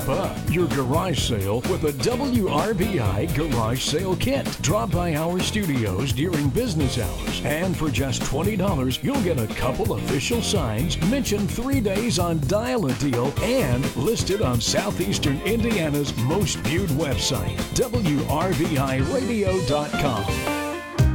Step up your garage sale with a WRBI garage sale kit. Drop by our studios during business hours, and for just $20, you'll get a couple official signs, mentioned 3 days on Dial a Deal, and listed on Southeastern Indiana's most viewed website, WRBIRadio.com.